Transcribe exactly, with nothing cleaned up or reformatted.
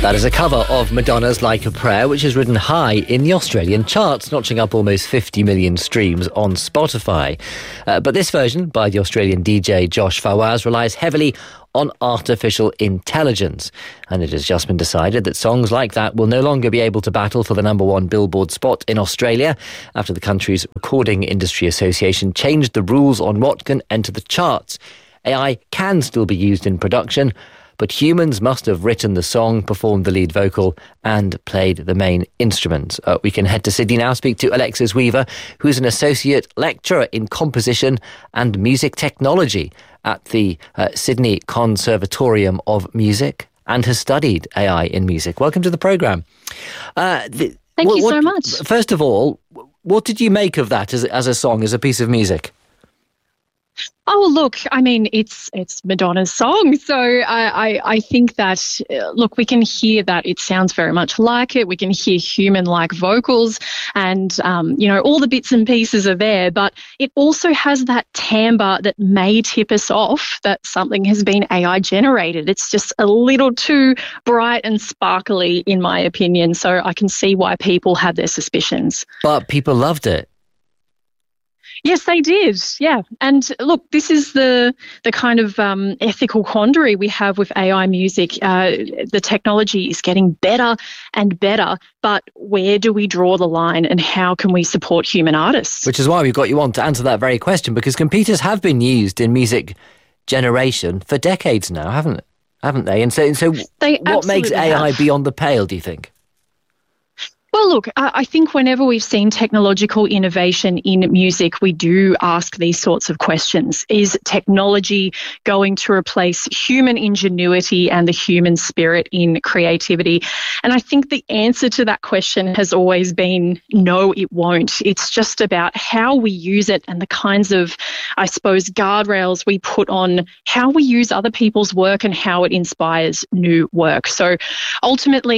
That is a cover of Madonna's Like a Prayer, which has ridden high in the Australian charts, notching up almost fifty million streams on Spotify. Uh, but this version, by the Australian D J Josh Fawaz, relies heavily on artificial intelligence. And it has just been decided that songs like that will no longer be able to battle for the number one Billboard spot in Australia after the country's Recording Industry Association changed the rules on what can enter the charts. A I can still be used in production, but humans must have written the song, performed the lead vocal and played the main instruments. Uh, we can head to Sydney now, speak to Alexis Weaver, who's an associate lecturer in composition and music technology at the uh, Sydney Conservatorium of Music and has studied A I in music. Welcome to the programme. Uh, the, Thank what, you so what, much. First of all, what did you make of that as, as a song, as a piece of music? Oh, look, I mean, it's it's Madonna's song. So I, I, I think that, uh, look, we can hear that it sounds very much like it. We can hear human-like vocals and, um, you know, all the bits and pieces are there. But it also has that timbre that may tip us off that something has been A I generated. It's just a little too bright and sparkly, in my opinion. So I can see why people have their suspicions. But people loved it. Yes, they did. Yeah. And look, this is the the kind of um, ethical quandary we have with A I music. Uh, the technology is getting better and better, but where do we draw the line and how can we support human artists? Which is why we've got you on to answer that very question, because computers have been used in music generation for decades now, haven't haven't they? And so, and so they what makes A I have. beyond the pale, do you think? Well, look, I think whenever we've seen technological innovation in music, we do ask these sorts of questions. Is technology going to replace human ingenuity and the human spirit in creativity? And I think the answer to that question has always been no, it won't. It's just about how we use it and the kinds of, I suppose, guardrails we put on how we use other people's work and how it inspires new work. So ultimately,